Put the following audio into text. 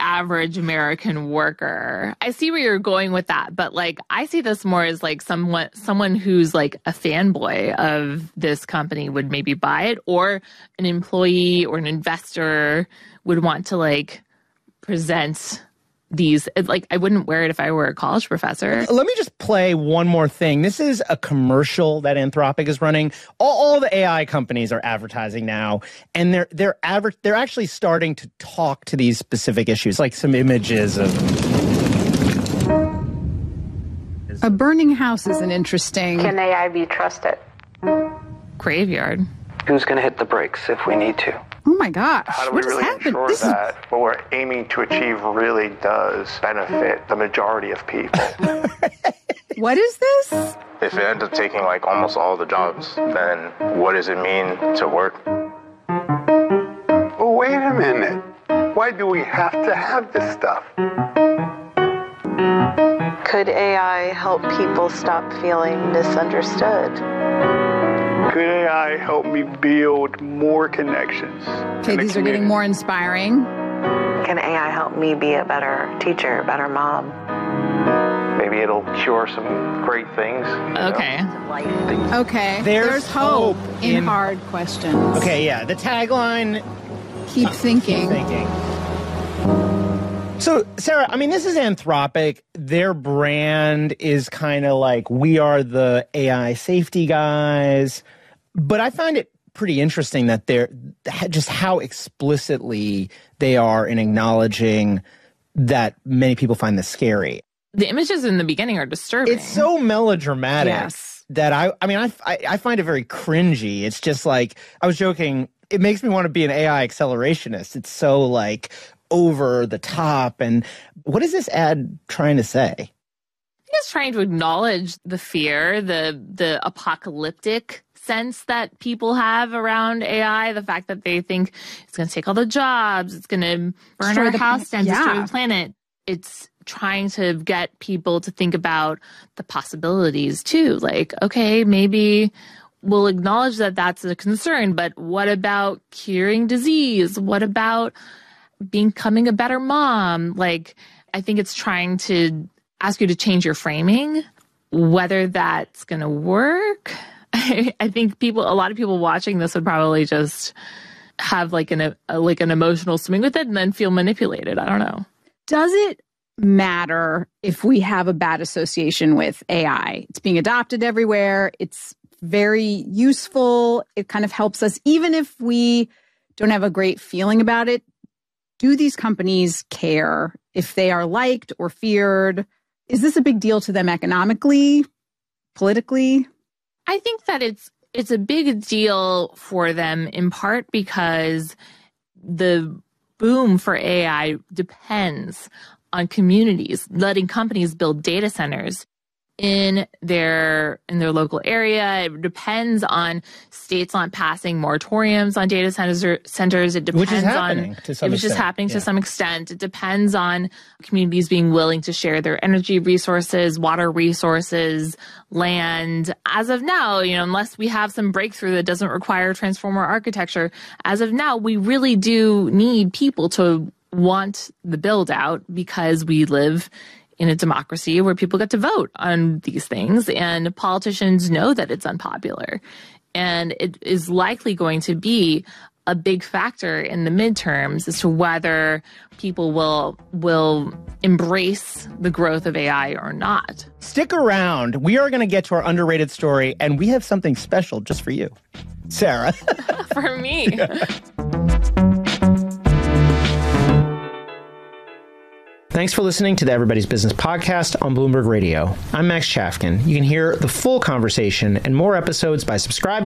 average American worker. I see where you're going with that, but like I see this more as like someone who's like a fanboy of this company would maybe buy it, or an employee or an investor would want to like present these. Like I wouldn't wear it if I were a college professor. Let me just play one more thing. This is a commercial that Anthropic is running. All the AI companies are advertising now, and they're actually starting to talk to these specific issues, like some images of a burning house is an interesting. Can AI be trusted? Graveyard. Who's going to hit the brakes if we need to? Oh my gosh. How do we really ensure that what we're aiming to achieve really does benefit the majority of people? What is this? If it ends up taking like almost all the jobs, then what does it mean to work? Well, wait a minute. Why do we have to have this stuff? Could AI help people stop feeling misunderstood? Could AI help me build more connections? Okay, these are getting more inspiring. Can AI help me be a better teacher, a better mom? Maybe it'll cure some great things. Okay. Okay. There's hope in hard questions. Okay, yeah. The tagline... Keep thinking. So, Sarah, I mean, this is Anthropic. Their brand is kind of like, we are the AI safety guys. But I find it pretty interesting that they're just how explicitly they are in acknowledging that many people find this scary. The images in the beginning are disturbing. It's so melodramatic Yes. that I find it very cringy. It's just like, I was joking, it makes me want to be an AI accelerationist. It's so like over the top. And what is this ad trying to say? It's trying to acknowledge the fear, the apocalyptic sense that people have around AI, the fact that they think it's going to take all the jobs, it's going to burn our house down, destroy the planet. It's trying to get people to think about the possibilities too. Like, okay, maybe we'll acknowledge that that's a concern, but what about curing disease? What about becoming a better mom? Like, I think it's trying to ask you to change your framing. Whether that's going to work, I think a lot of people watching this would probably just have like an emotional swing with it and then feel manipulated. I don't know. Does it matter if we have a bad association with AI? It's being adopted everywhere. It's very useful. It kind of helps us, even if we don't have a great feeling about it. Do these companies care if they are liked or feared? Is this a big deal to them economically, politically? I think that it's a big deal for them in part because the boom for AI depends on communities letting companies build data centers in their local area. It depends on states not passing moratoriums on data centers. It depends Which is happening on to some which extent. is happening to some extent. It depends on communities being willing to share their energy resources, water resources, land. As of now, unless we have some breakthrough that doesn't require transformer architecture, as of now, we really do need people to want the build out because we live in a democracy where people get to vote on these things, and politicians know that it's unpopular. And it is likely going to be a big factor in the midterms as to whether people will embrace the growth of AI or not. Stick around. We are going to get to our underrated story, and we have something special just for you, Sarah. For me. Thanks for listening to the Everybody's Business podcast on Bloomberg Radio. I'm Max Chafkin. You can hear the full conversation and more episodes by subscribing